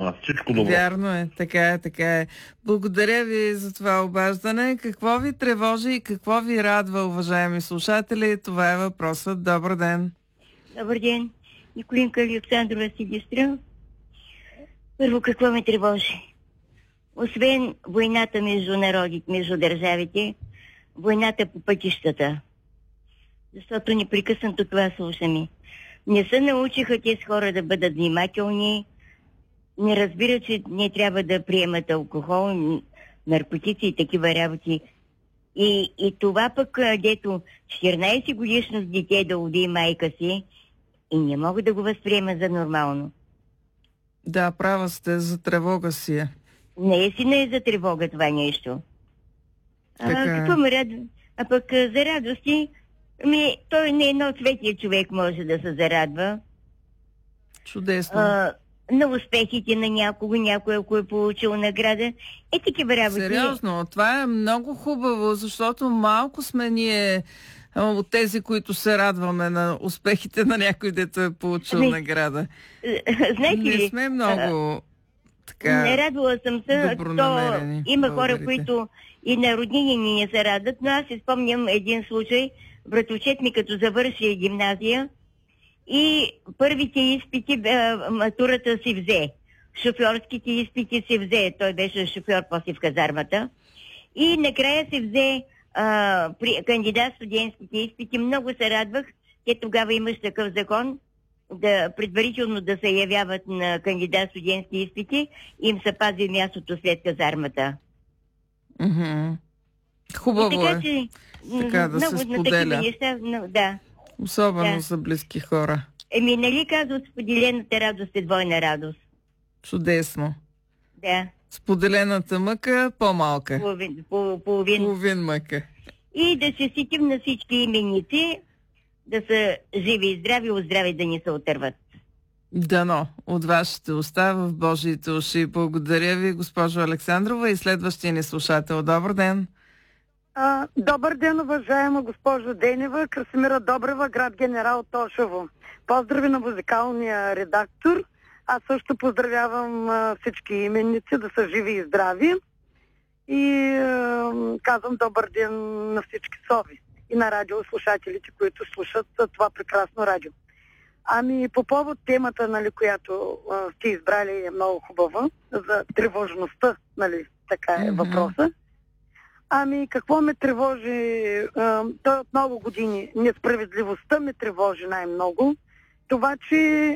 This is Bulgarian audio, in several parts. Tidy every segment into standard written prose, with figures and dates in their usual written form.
програма. Всичко добро. Вярно е, така е, така е. Благодаря ви за това обаждане. Какво ви тревожи и какво ви радва, уважаеми слушатели? Това е въпросът. Добър ден. Добър ден. Николинка Александрова Сидистра. Първо, какво ме тревожи? Освен войната между народите, между държавите, войната по пътищата. Защото непрекъснато това слушаме. Не се научиха тези хора да бъдат внимателни, не разбират, че не трябва да приемат алкохол, наркотици и такива работи. И това пък, дето 14 годишно дете да уби майка си, и не мога да го възприема за нормално. Да, права сте, за тревога си е. Наистина е за тревога това нещо. Какво ме радва? А пък за радости, той не едно светия човек може да се зарадва. Чудесно. На успехите на някого, някой, ако е получил награда. Такива работи. Сериозно, това е много хубаво, защото малко сме ние от тези, които се радваме на успехите на някой, дето е получил награда. Знаете ли? Не сме много така. Не радвала съм се, има хора, които и на роднини ни не се радват, но аз си спомням един случай. Братовчет ми като завърши гимназия и първите изпити, матурата си взе. Шофьорските изпити си взе. Той беше шофьор после в казармата. И накрая се взе при кандидат студентските изпити. Много се радвах. Те тогава имаш такъв закон, предварително да се явяват на кандидат студентски изпити и им се пази мястото след казармата. Хубаво така, че, така да се споделя. Неща, да. Особено за близки хора. Нали казват, споделената радост е двойна радост. Чудесно. Да. Споделената мъка по-малка. Половин мъка. И да се сетим на всички именици, да са живи и здрави, оздрави да ни се отърват. Дано от вашите уста в Божиите уши. Благодаря ви, госпожо Александрова, и следващия ни слушател. Добър ден. Добър ден, уважаема госпожо Денева. Красимира Добрева, град Генерал Тошево. Поздрави на музикалния редактор. Аз също поздравявам всички именници да са живи и здрави. И казвам добър ден на всички сови и на радиослушателите, които слушат това прекрасно радио. По повод темата, нали, която сте избрали, е много хубава, за тревожността, нали, така е въпроса. Какво ме тревожи? Той от много години. Несправедливостта ме тревожи най-много. Това, че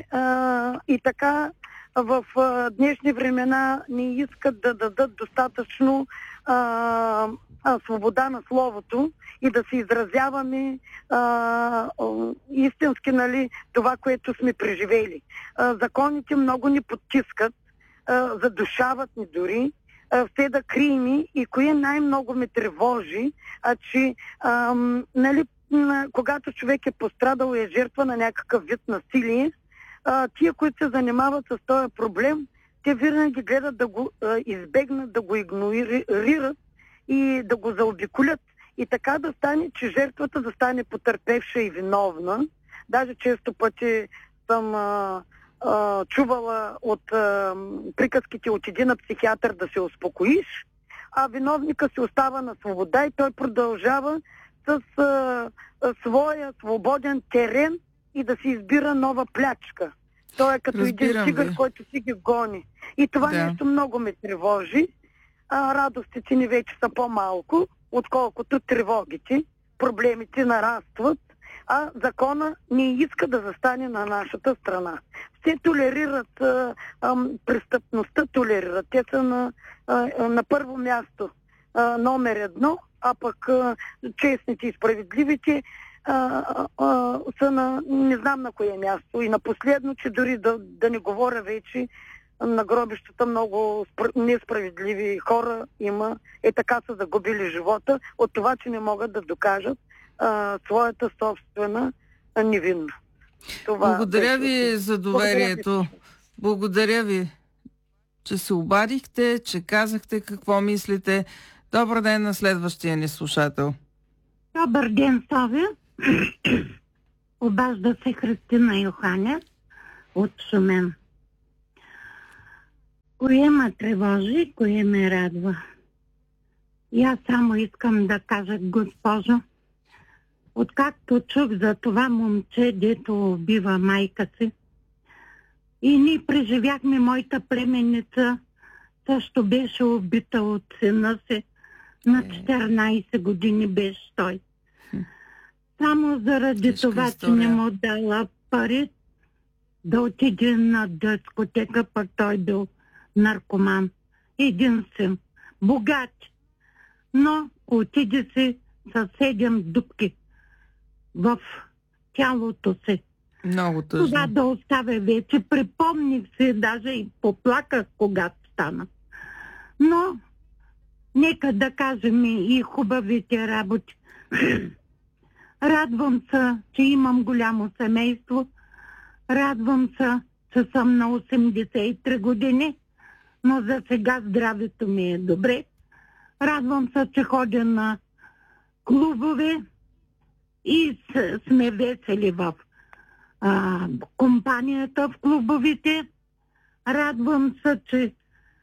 и така в днешни времена не искат да дадат достатъчно свобода на словото и да се изразяваме истински, нали, това, което сме преживели. Законите много ни потискат, задушават ни дори, все да крием, и кое най-много ме тревожи, че нали, когато човек е пострадал и е жертва на някакъв вид насилие, тия, които се занимават с този проблем, те винаги гледат да го избегнат, да го игнорират и да го заобиколят. И така да стане, че жертвата да стане потърпевша и виновна. Даже често пъти съм чувала от приказките отиди на психиатър да се успокоиш, а виновника си остава на свобода и той продължава с своя свободен терен и да си избира нова плячка. Той е като един тигър, който си ги гони. И това нещо много ме тревожи. Радостите ни вече са по-малко, отколкото тревогите. Проблемите нарастват, а закона не иска да застане на нашата страна. Все толерират престъпността, толерират. Те са на първо място номер едно, а пък честните и справедливите са на не знам на кое място. И на последно, че дори да не говоря вече, на гробищата много несправедливи хора има. Така са загубили живота от това, че не могат да докажат своята собствена невинна. Благодаря ви за доверието. Благодаря ви, че се обадихте, че казахте какво мислите. Добър ден на следващия ни слушател. Добър ден, София. Обажда се Христина Йоханя от Шумен. Кое ме тревожи, кое ме радва? И аз само искам да кажа, госпожо, откакто чух за това момче, дето убива майка си, и ние преживяхме, моята племенница също беше убита от сина си. На 14 години беше той. Само заради това, че не му дала пари да отиде на дискотека, пък той бил наркоман. Един син. Богат. Но отиде си със 7 дупки в тялото си. Много тъжно. Това да оставя вече. Припомних се, даже и поплаках, когато стана. Но нека да кажем и хубавите работи. Радвам се, че имам голямо семейство. Радвам се, че съм на 83 години, но за сега здравето ми е добре. Радвам се, че ходя на клубове и сме весели в компанията в клубовите. Радвам се, че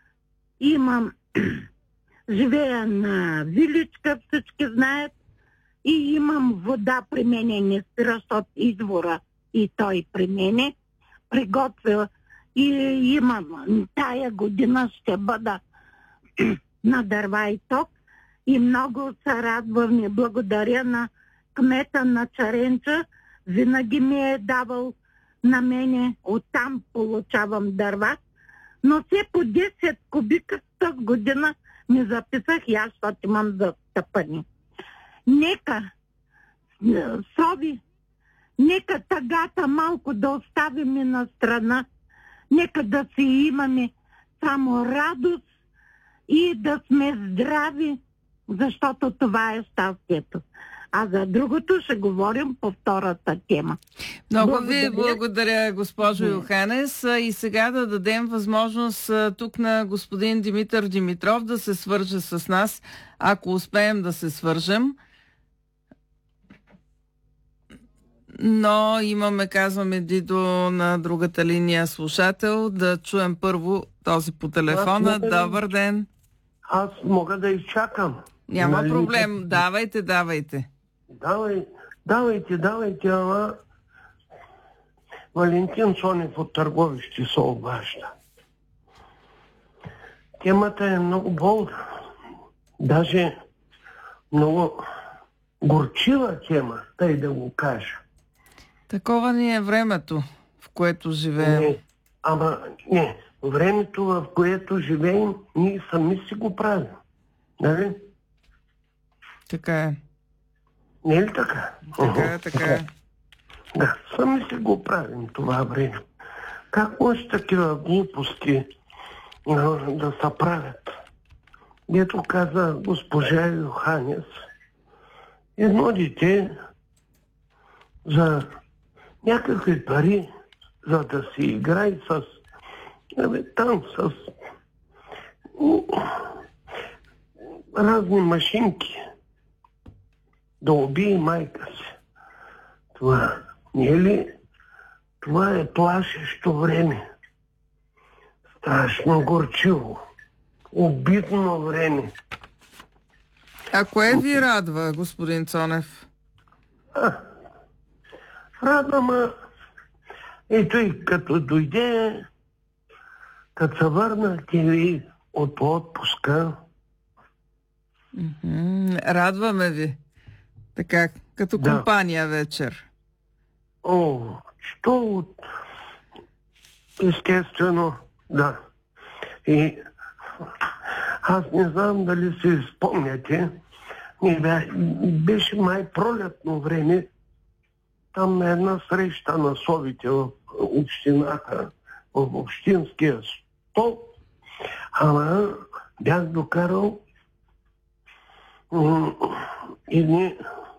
живея на виличка, всички знаят, и имам вода при мене, не спира от извора и той при мене. Приготвя и имам, тая година ще бъда на дърва и ток и много се радвам и благодаря на кмета на Чаренча. Винаги ми е давал на мене, оттам получавам дърва, но все по 10 кубика тази година ми записах и аз, защото имам за тъпани. Нека сови, нека тъгата малко да оставим на страна, нека да си имаме само радост и да сме здрави, защото това е щастието. А за другото ще говорим по втората тема. Много ви благодаря, госпожо Йоханес. И сега да дадем възможност тук на господин Димитър Димитров да се свърже с нас, ако успеем да се свържем. Но имаме, казваме, Дидо на другата линия слушател. Да чуем първо този по телефона. Добър ден. Аз мога да изчакам. Няма проблем. Давайте. Давайте, ама Валентин Цонев от Търговище се обажда. Темата е много болна. Даже много горчива тема, тъй да го кажа. Такова ни е времето, в което живеем. Не, времето, в което живеем, ние сами си го правим. Нали? Така е. Не е ли така? Така е. Да, сами си го правим това време. Как може такива глупости да се правят? Ето каза госпожа Йоханес, едно дете за някакви пари, за да си играе с разни машинки, да убие майка си. Това не е ли? Това е плашещо време. Страшно горчиво. Обидно време. А кое ви радва, господин Цонев? Радва, ето и като дойде, като се върна TV от отпуска. Радваме ви. Така, като компания вечер. Що естествено, да. И аз не знам дали си спомняте, беше май пролетно време, там на една среща на совите в общината, в общинския стол, ама бях докарал едни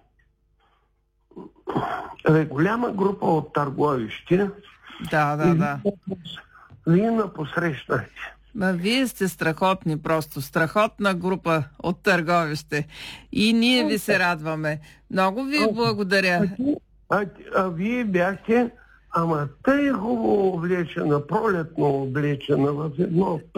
голяма група от търговищи. Да. Вие напосрещнахте. Вие сте страхотни, просто страхотна група от търговище. И ние ви се радваме. Много ви благодаря. А вие бяхте, ама тъй хубаво облечена, пролетно облечена в едно